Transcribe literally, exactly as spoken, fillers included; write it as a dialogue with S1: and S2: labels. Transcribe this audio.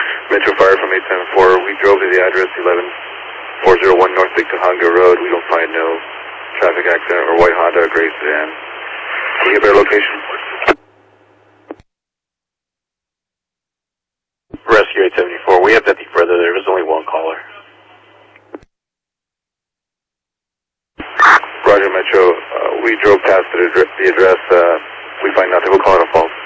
S1: Metro Fire from eight seven four, we drove to the address eleven four oh one North Lake Tahunga Road. We don't find no traffic accident or white Honda or gray sedan. Can you get a better location? Rescue eight seventy-four, we have nothing further. There was only one caller. Roger, Metro. Uh, we drove past the address. The address uh, we find nothing. We'll call it a false.